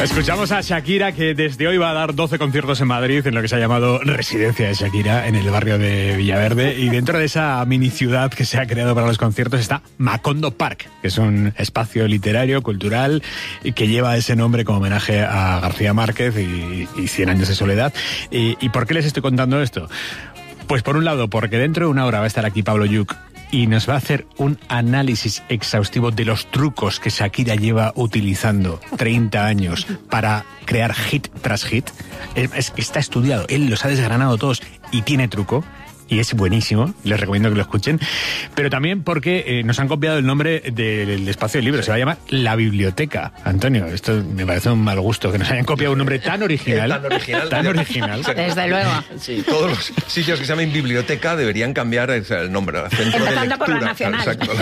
Escuchamos a Shakira, que desde hoy va a dar 12 conciertos en Madrid, en lo que se ha llamado Residencia de Shakira, en el barrio de Villaverde. Y dentro de esa mini ciudad que se ha creado para los conciertos está Macondo Park, que es un espacio literario, cultural, que lleva ese nombre como homenaje a García Márquez y 100 años de soledad. ¿Y por qué les estoy contando esto? Pues por un lado, porque dentro de una hora va a estar aquí Pablo Lluch y nos va a hacer un análisis exhaustivo de los trucos que Shakira lleva utilizando 30 años para crear hit tras hit. Es que está estudiado, él los ha desgranado todos y tiene truco. Y es buenísimo, les recomiendo que lo escuchen. Pero también porque nos han copiado el nombre del espacio del libro. Se va a llamar La Biblioteca. Antonio, esto me parece un mal gusto, que nos hayan copiado un nombre tan original. Tan original. Desde luego. Sí, todos los sitios que se llamen biblioteca deberían cambiar el nombre. Centro Empezando de lectura. por la nacional.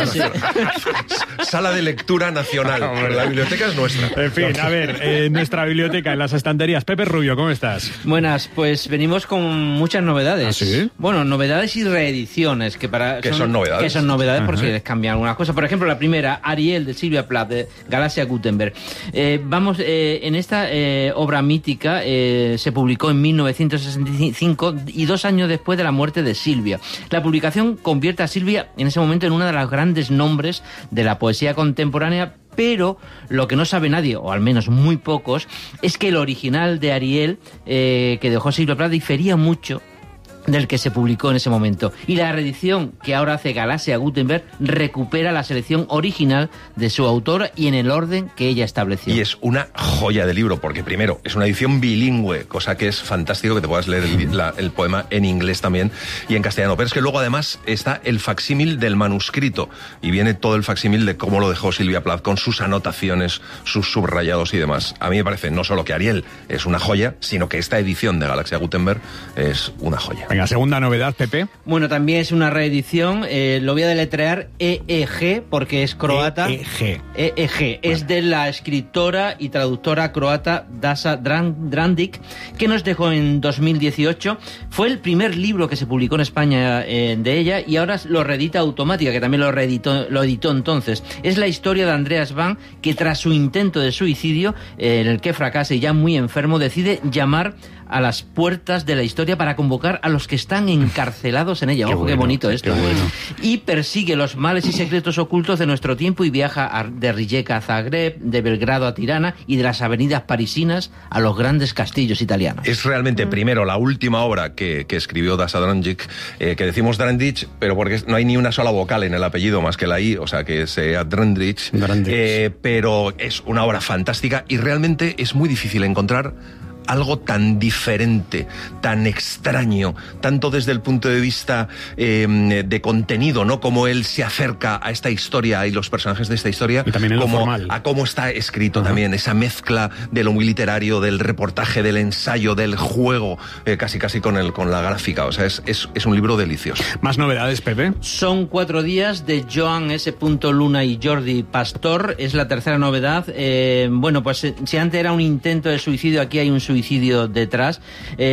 Exacto, Sala de lectura nacional. La biblioteca es nuestra. En fin, a ver, nuestra biblioteca en las estanterías. Pepe Rubio, ¿cómo estás? Buenas, pues venimos con muchas novedades. ¿Ah, sí? Bueno, novedades y reediciones. Que son novedades. Que son novedades por si les cambian algunas cosas. Por ejemplo, la primera, Ariel, de Silvia Plath, de Galaxia Gutenberg. En esta obra mítica se publicó en 1965 y 2 años después de la muerte de Silvia. La publicación convierte a Silvia en ese momento en uno de los grandes nombres de la poesía contemporánea. Pero lo que no sabe nadie, o al menos muy pocos, es que el original de Ariel, que dejó Silvia Plath, difería mucho del que se publicó en ese momento. Y la reedición que ahora hace Galaxia Gutenberg recupera la selección original de su autora y en el orden que ella estableció. Y es una joya de libro, porque primero, es una edición bilingüe, cosa que es fantástico que te puedas leer el poema en inglés también y en castellano. Pero es que luego además está el facsímil del manuscrito y viene todo el facsímil de cómo lo dejó Silvia Plath con sus anotaciones, sus subrayados y demás. A mí me parece no solo que Ariel es una joya, sino que esta edición de Galaxia Gutenberg es una joya. Venga, segunda novedad, Pepe. Bueno, también es una reedición, lo voy a deletrear EEG, porque es croata. EEG. Es de la escritora y traductora croata Dasa Drandic, que nos dejó en 2018. Fue el primer libro que se publicó en España de ella y ahora lo reedita Automática, que también lo editó entonces. Es la historia de Andreas Van, que tras su intento de suicidio, en el que fracasa y ya muy enfermo, decide llamar a las puertas de la historia para convocar a los que están encarcelados en ella. Ojo, qué bonito esto. Qué bueno. Y persigue los males y secretos ocultos de nuestro tiempo y viaja de Rijeka a Zagreb, de Belgrado a Tirana y de las avenidas parisinas a los grandes castillos italianos. Es realmente, primero, la última obra que escribió Dasa Drandic, que decimos Drandic, pero porque no hay ni una sola vocal en el apellido más que la I, o sea que sea Drandic. Pero es una obra fantástica y realmente es muy difícil encontrar algo tan diferente, tan extraño, tanto desde el punto de vista de contenido, ¿no? Cómo él se acerca a esta historia y los personajes de esta historia, y también como a cómo está escrito también, esa mezcla de lo muy literario, del reportaje, del ensayo, del juego, casi con la gráfica. O sea, es un libro delicioso. ¿Más novedades, Pepe? Son 4 días de Joan S. Luna y Jordi Pastor. Es la tercera novedad. Bueno, pues si antes era un intento de suicidio, aquí hay un suicidio detrás,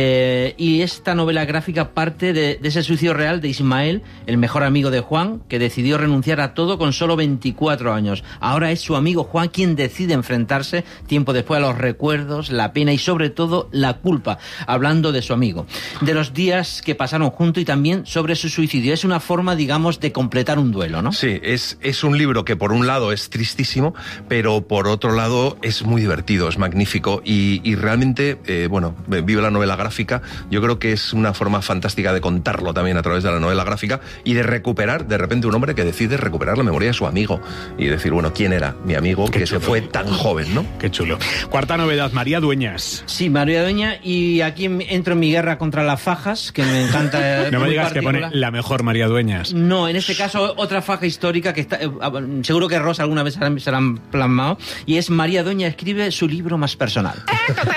y esta novela gráfica parte de ese suicidio real de Ismael, el mejor amigo de Juan, que decidió renunciar a todo con solo 24 años. Ahora es su amigo Juan quien decide enfrentarse tiempo después a los recuerdos, la pena y sobre todo la culpa, hablando de su amigo, de los días que pasaron juntos y también sobre su suicidio. Es una forma, digamos, de completar un duelo, ¿no? Sí, es un libro que por un lado es tristísimo, pero por otro lado es muy divertido, es magnífico y realmente vive la novela gráfica. Yo creo que es una forma fantástica de contarlo también a través de la novela gráfica y de recuperar, de repente, un hombre que decide recuperar la memoria de su amigo y decir, bueno, ¿quién era mi amigo que se fue tan joven, no? Qué chulo. Cuarta novedad, María Dueñas. Sí, María Dueñas, y aquí entro en mi guerra contra las fajas, que me encanta. No me digas que pone la mejor María Dueñas. No, en este caso otra faja histórica que está, seguro que Rosa alguna vez se la han plasmado, y es María Dueñas escribe su libro más personal. Total.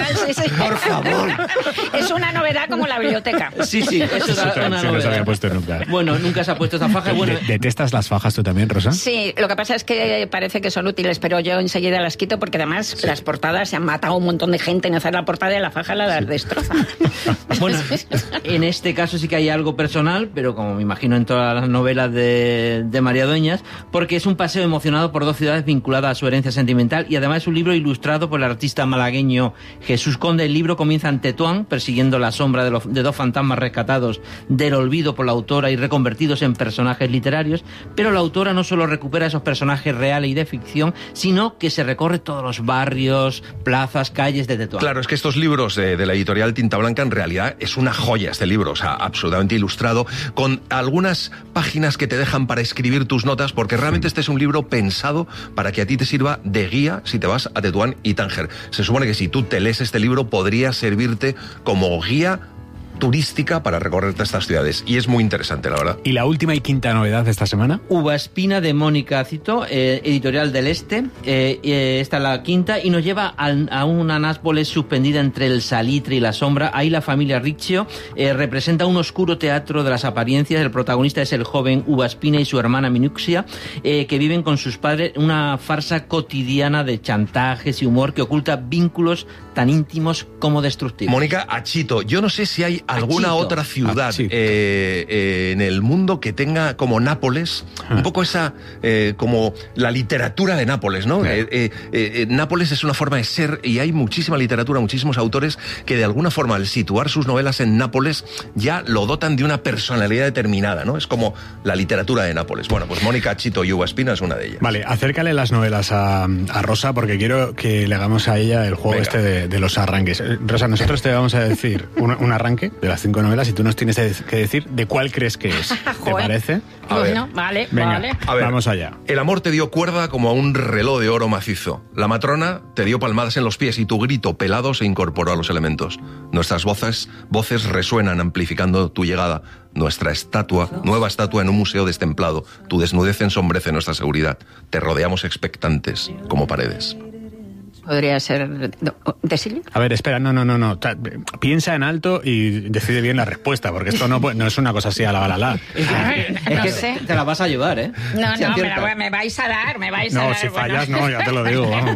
Sí. Por favor. Es una novedad como la biblioteca. Sí, eso es una no se novedad. había puesto nunca. Bueno, nunca se ha puesto esta faja. Bueno, ¿Detestas las fajas tú también, Rosa? Sí, lo que pasa es que parece que son útiles, pero yo enseguida las quito porque además las portadas se han matado un montón de gente en hacer la portada de la faja, la destroza. bueno, en este caso sí que hay algo personal, pero como me imagino en todas las novelas de María Dueñas, porque es un paseo emocionado por dos ciudades vinculadas a su herencia sentimental y además es un libro ilustrado por el artista malagueño Jesús Conde. El libro comienza en Tetuán, persiguiendo la sombra de dos fantasmas rescatados del olvido por la autora y reconvertidos en personajes literarios, pero la autora no solo recupera esos personajes reales y de ficción, sino que se recorre todos los barrios, plazas, calles de Tetuán. Claro, es que estos libros de la editorial Tinta Blanca en realidad es una joya este libro, o sea, absolutamente ilustrado, con algunas páginas que te dejan para escribir tus notas, porque realmente este es un libro pensado para que a ti te sirva de guía si te vas a Tetuán y Tánger. Se supone que si tú te lees este libro podría servirte como guía turística para recorrerte estas ciudades, y es muy interesante, la verdad. ¿Y la última y quinta novedad de esta semana? Uva Espina de Mónica Cito, editorial del Este. Esta es la quinta y nos lleva a una Nápoles suspendida entre el salitre y la sombra. Ahí la familia Riccio representa un oscuro teatro de las apariencias. El protagonista es el joven Uva Espina y su hermana Minuxia, que viven con sus padres una farsa cotidiana de chantajes y humor que oculta vínculos tan íntimos como destructivos. Mónica, Achito, yo no sé si hay alguna Achito. otra ciudad en el mundo que tenga como Nápoles, un poco esa, como la literatura de Nápoles, ¿no? Nápoles es una forma de ser y hay muchísima literatura, muchísimos autores que de alguna forma al situar sus novelas en Nápoles ya lo dotan de una personalidad determinada, ¿no? Es como la literatura de Nápoles. Bueno, pues Mónica, Achito y Uva Espina es una de ellas. Vale, acércale las novelas a Rosa porque quiero que le hagamos a ella el juego de los arranques. Rosa, nosotros te vamos a decir un arranque de las 5 novelas y tú nos tienes que decir de cuál crees que es. ¿Te parece? Bueno, vale, Venga, vale. A ver, vamos allá. El amor te dio cuerda como a un reloj de oro macizo. La matrona te dio palmadas en los pies y tu grito pelado se incorporó a los elementos. Nuestras voces resuenan amplificando tu llegada. Nuestra nueva estatua en un museo destemplado. Tu desnudez ensombrece nuestra seguridad. Te rodeamos expectantes como paredes. ¿Podría ser de Silvia? A ver, espera, no. Piensa en alto y decide bien la respuesta, porque esto no es una cosa así a la balala. No sé. Te la vas a llevar, ¿eh? No, Si aciertas. me vais a dar, No, si fallas, no, ya te lo digo, vamos.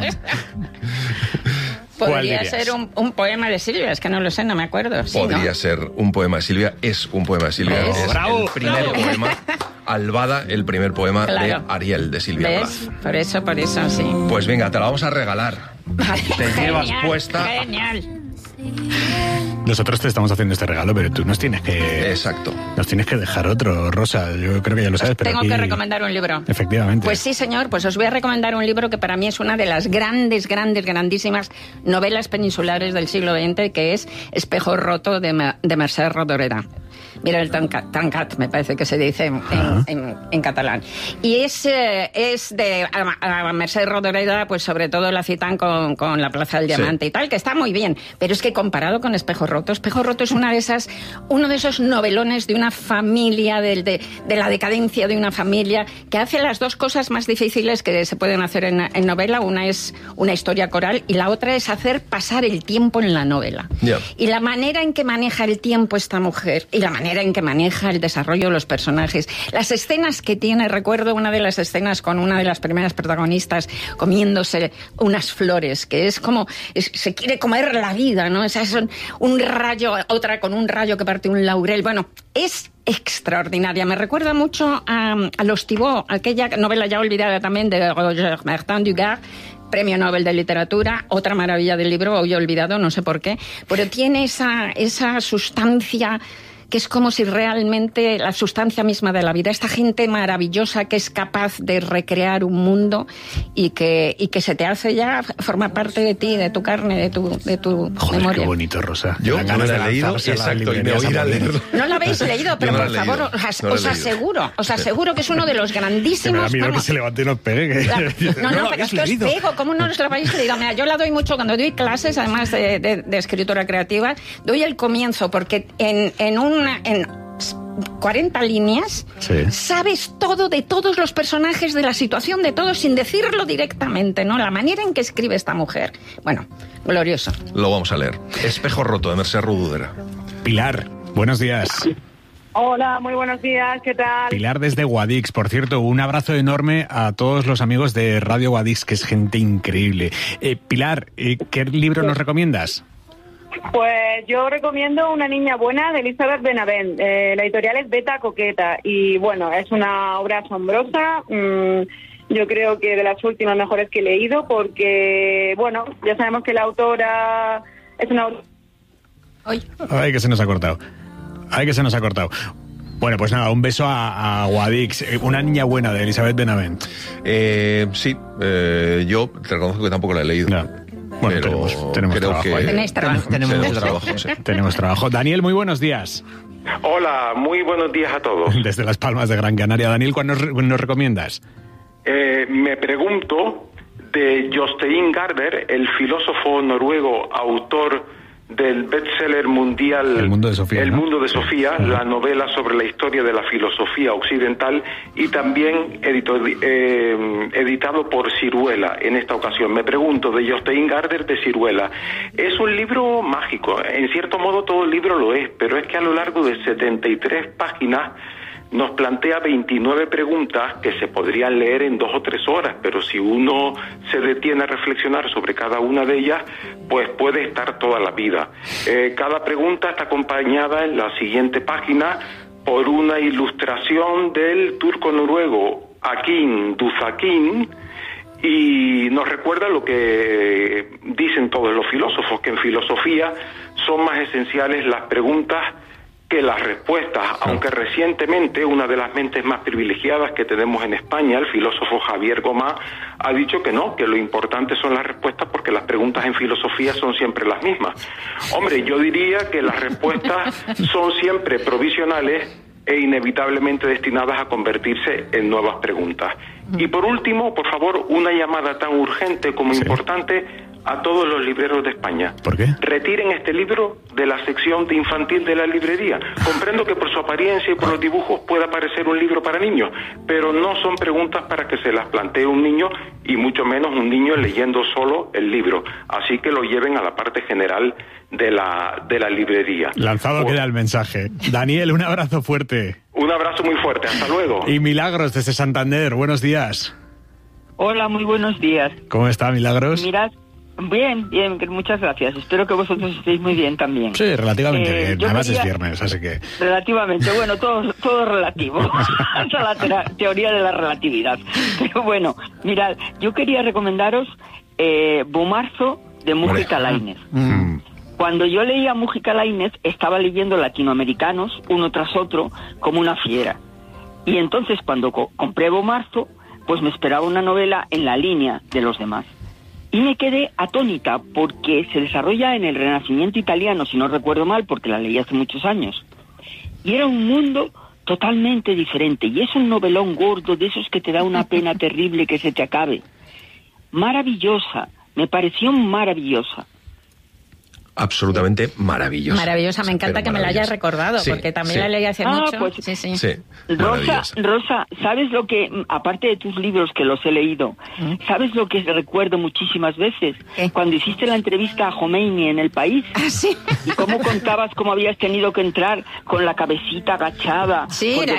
Podría ser un poema de Silvia, es que no lo sé, no me acuerdo. Sí, Podría ¿no? ser un poema de Silvia, es un poema de Silvia. ¿Ves? Es ¡Bravo! el primer poema, Albada, el primer poema de Ariel, de Silvia ¿Ves? Plath. Por eso, sí. Pues venga, te la vamos a regalar. Te llevas puesta. Genial. Nosotros te estamos haciendo este regalo, pero tú nos tienes que dejar otro, Rosa. Yo creo que ya lo sabes, pero Tengo aquí... que recomendar un libro. Efectivamente. Pues sí, señor, pues os voy a recomendar un libro que para mí es una de las grandísimas novelas peninsulares del siglo XX, que es Espejo roto de Mercè Rodoreda. Mira, el tancat, me parece que se dice en catalán. Y es de a Mercè Rodoreda, pues sobre todo la citan con La Plaza del Diamante y tal, que está muy bien. Pero es que comparado con Espejo roto es uno de esos novelones de una familia, de la decadencia de una familia, que hace las dos cosas más difíciles que se pueden hacer en novela. Una es una historia coral y la otra es hacer pasar el tiempo en la novela. Yeah. Y la manera en que maneja el tiempo esta mujer y la manera en que maneja el desarrollo de los personajes, las escenas que tiene, recuerdo una de las escenas con una de las primeras protagonistas comiéndose unas flores, que es como, se quiere comer la vida, ¿no? O sea, son un rayo, otra con un rayo que parte un laurel. Bueno, es extraordinaria. Me recuerda mucho a Los Thibaut, aquella novela ya olvidada también de Roger Martin Dugard, Premio Nobel de Literatura, otra maravilla del libro, hoy olvidado, no sé por qué, pero tiene esa sustancia que es como si realmente la sustancia misma de la vida, esta gente maravillosa que es capaz de recrear un mundo y que se te hace ya formar parte de ti, de tu carne, de tu Joder, memoria. qué bonito, Rosa. Yo Dan no ganas la de he leído, lanzarse a las exacto, y me librerías voy a ir a por leerlo. No lo habéis leído, pero Yo no por lo he favor, leído. os No lo he aseguro que es uno de los Que me da grandísimos. miedo que vamos. se levante y nos pegue. No, lo pero habéis es que os leído. pego, ¿cómo no os lo habéis leído? Mira, yo la doy mucho cuando doy clases, además de escritura creativa, doy el comienzo, porque 40 líneas, sabes todo de todos los personajes, de la situación de todos, sin decirlo directamente, ¿no? La manera en que escribe esta mujer. Bueno, glorioso. Lo vamos a leer. Espejo roto, de Mercè Rodoreda. Pilar, buenos días. Hola, muy buenos días, ¿qué tal? Pilar desde Guadix. Por cierto, un abrazo enorme a todos los amigos de Radio Guadix, que es gente increíble. Pilar, ¿qué libro nos recomiendas? Pues yo recomiendo Una niña buena, de Elizabeth Benavent. La editorial es Beta Coqueta y bueno, es una obra asombrosa. Yo creo que de las últimas mejores que he leído, porque bueno, ya sabemos que la autora es una... Ay, que se nos ha cortado. Bueno, pues nada, un beso a Guadix. Una niña buena, de Elizabeth Benavent. Sí, yo te reconozco que tampoco la he leído. No. Bueno, pero tenemos trabajo. Tenéis trabajo. Tenemos trabajo. Daniel, muy buenos días. Hola, muy buenos días a todos. Desde Las Palmas de Gran Canaria. Daniel, ¿cuál nos recomiendas? Me pregunto de Jostein Gaarder, el filósofo noruego, autor del bestseller mundial El mundo de Sofía, El ¿no? mundo de Sofía, la novela sobre la historia de la filosofía occidental, y también editado por Siruela en esta ocasión. Me pregunto de Jostein Gaarder, de Siruela. Es un libro mágico, en cierto modo todo el libro lo es, pero es que a lo largo de 73 páginas nos plantea 29 preguntas que se podrían leer en 2 o 3 horas, pero si uno se detiene a reflexionar sobre cada una de ellas, pues puede estar toda la vida. Cada pregunta está acompañada en la siguiente página por una ilustración del turco noruego Akin Duzakin, y nos recuerda lo que dicen todos los filósofos, que en filosofía son más esenciales las preguntas que las respuestas, aunque recientemente una de las mentes más privilegiadas que tenemos en España, el filósofo Javier Gomá, ha dicho que no, que lo importante son las respuestas porque las preguntas en filosofía son siempre las mismas. Hombre, yo diría que las respuestas son siempre provisionales e inevitablemente destinadas a convertirse en nuevas preguntas. Y por último, por favor, una llamada tan urgente como importante a todos los libreros de España. ¿Por qué? Retiren este libro de la sección de infantil de la librería. Comprendo que por su apariencia y por los dibujos pueda parecer un libro para niños, pero no son preguntas para que se las plantee un niño, y mucho menos un niño leyendo solo el libro. Así que lo lleven a la parte general de la librería. Lanzado queda el mensaje. Daniel, un abrazo fuerte. Un abrazo muy fuerte. Hasta luego. Y Milagros, desde Santander. Buenos días. Hola, muy buenos días. ¿Cómo está, Milagros? Mirad, bien, muchas gracias. Espero que vosotros estéis muy bien también. Sí, relativamente bien. Además quería... es viernes, así que... Relativamente, bueno, todo es relativo. Hasta la teoría de la relatividad. Pero bueno, mirad, yo quería recomendaros Bomarzo, de Mujica Lainez. Cuando yo leía Mujica Lainez, estaba leyendo latinoamericanos, uno tras otro, como una fiera. Y entonces, cuando compré Bomarzo, pues me esperaba una novela en la línea de los demás. Y me quedé atónita, porque se desarrolla en el Renacimiento italiano, si no recuerdo mal, porque la leí hace muchos años. Y era un mundo totalmente diferente. Y es un novelón gordo, de esos que te da una pena terrible que se te acabe. Maravillosa, me pareció maravillosa. Absolutamente maravillosa. Maravillosa, me encanta que me la hayas recordado, sí, porque también la leí hace mucho. Pues, sí. Rosa, ¿sabes lo que, aparte de tus libros que los he leído, sabes lo que recuerdo muchísimas veces? ¿Qué? Cuando hiciste la entrevista a Jomeini en El País. ¿Ah, sí? Y cómo contabas cómo habías tenido que entrar con la cabecita agachada. Sí, porque